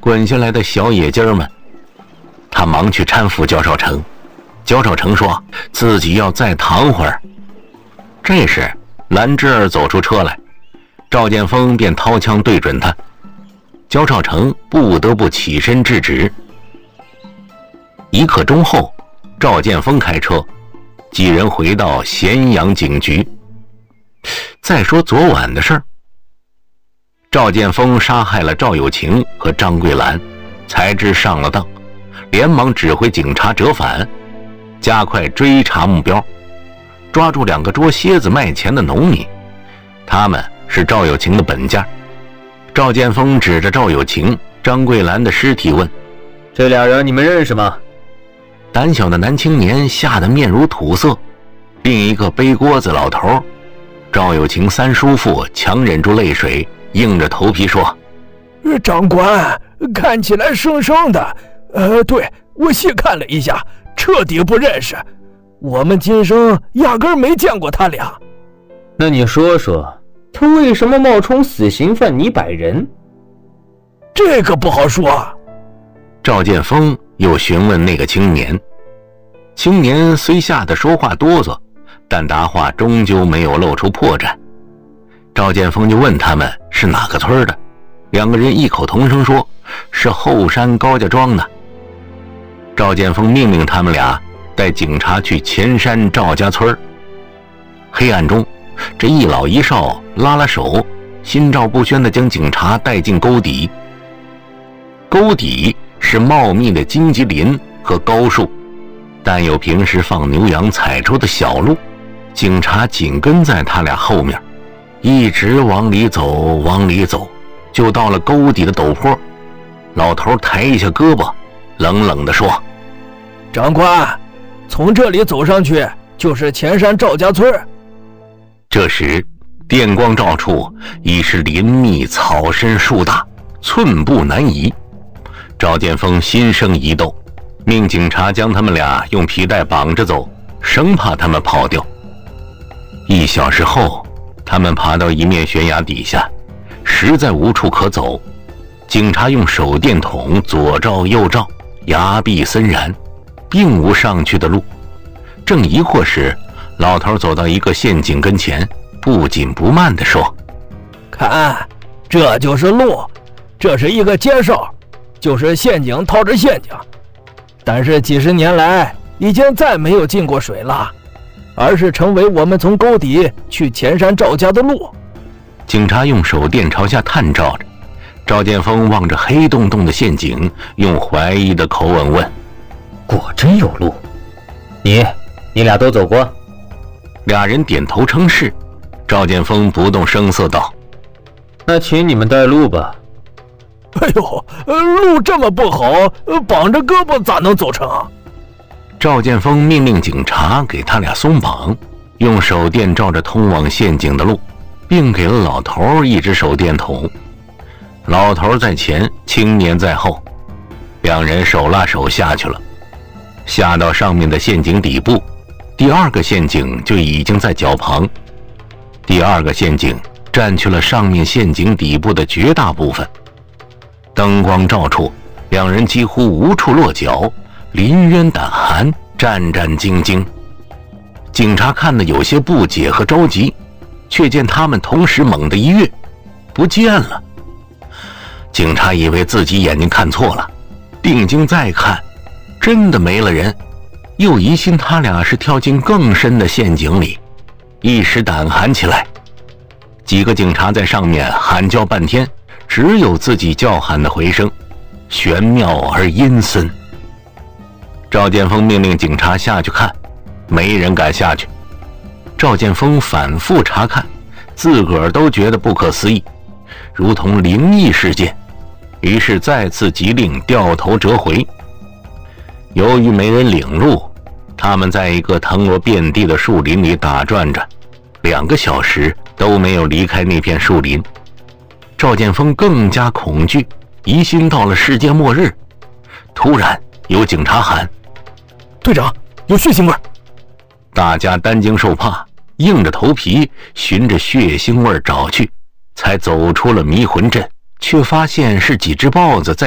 滚下来的小野鸡儿们。他忙去搀扶焦少成，焦少成说自己要再躺会儿。这时兰芝儿走出车来，赵建锋便掏枪对准他，焦少成不得不起身制止。1刻钟后，赵建锋开车，几人回到咸阳警局。再说昨晚的事儿，赵建锋杀害了赵有晴和张桂兰，才知上了当，连忙指挥警察折返，加快追查目标，抓住2个捉蝎子卖钱的农民，他们是赵有晴的本家。赵建锋指着赵有晴、张桂兰的尸体问： 这俩人你们认识吗？ 胆小的男青年吓得面如土色，另一个背锅子老头赵有晴3叔父强忍住泪水，硬着头皮说： 长官，看起来生生的，对，我细看了一下，彻底不认识，我们今生压根没见过他俩。 那你说说，他为什么冒充死刑犯拟摆人？ 这个不好说。 赵建锋又询问那个青年，青年虽吓得说话哆嗦，但答话终究没有露出破绽。赵建锋就问他们是哪个村的，2个人异口同声说是后山高家庄的。赵建锋命令他们俩带警察去前山赵家村。黑暗中，这一老一少拉拉手，心照不宣地将警察带进沟底。沟底是茂密的荆棘林和高树，但有平时放牛羊踩出的小路，警察紧跟在他俩后面，一直往里走，往里走，就到了沟底的陡坡。老头抬一下胳膊，冷冷地说： 长官，从这里走上去就是前山赵家村。 这时电光照处，已是林密草深树大，寸步难移。赵建锋心生疑窦，命警察将他们俩用皮带绑着走，生怕他们跑掉。1小时后，他们爬到一面悬崖底下，实在无处可走。警察用手电筒左照右照，崖壁森然，并无上去的路。正疑惑时，老头走到一个陷阱跟前，不紧不慢地说： 看，这就是路，这是一个街哨，就是陷阱套着陷阱，但是几十年来已经再没有进过水了，而是成为我们从沟底去前山赵家的路。 警察用手电朝下探照着，赵建锋望着黑洞洞的陷阱，用怀疑的口吻问： 果真有路？你俩都走过 ？2人点头称是。赵建锋不动声色道： 那请你们带路吧。 哎呦，路这么不好，绑着胳膊咋能走成？ 赵建锋命令警察给他俩松绑，用手电照着通往陷阱的路，并给了老头一只手电筒。老头在前，青年在后，2人手拉手下去了。下到上面的陷阱底部，第2个陷阱就已经在脚旁。第2个陷阱占去了上面陷阱底部的绝大部分。灯光照处，2人几乎无处落脚，临渊胆寒，战战兢兢。警察看得有些不解和着急，却见他们同时猛地一跃，不见了。警察以为自己眼睛看错了，定睛再看，真的没了人，又疑心他俩是跳进更深的陷阱里，一时胆寒起来。几个警察在上面喊叫半天，只有自己叫喊的回声，玄妙而阴森。赵建锋命令警察下去看，没人敢下去。赵建锋反复查看，自个儿都觉得不可思议，如同灵异事件，于是再次急令掉头折回。由于没人领路，他们在一个藤萝遍地的树林里打转着，2个小时都没有离开那片树林。赵建锋更加恐惧，疑心到了世界末日。突然有警察喊： 队长，有血腥味！ 大家担惊受怕，硬着头皮循着血腥味找去，才走出了迷魂阵，却发现是几只豹子在